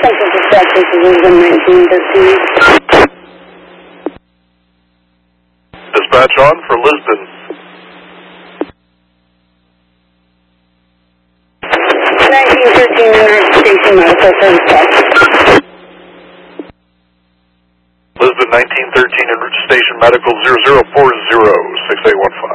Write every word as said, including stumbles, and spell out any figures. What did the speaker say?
Dispatch, this is Lisbon nineteen thirteen. Dispatch on for Lisbon. nineteen thirteen Inner Station Medical Service Call. Lisbon nineteen thirteen Enrich Station Medical zero zero four zero six eight one five.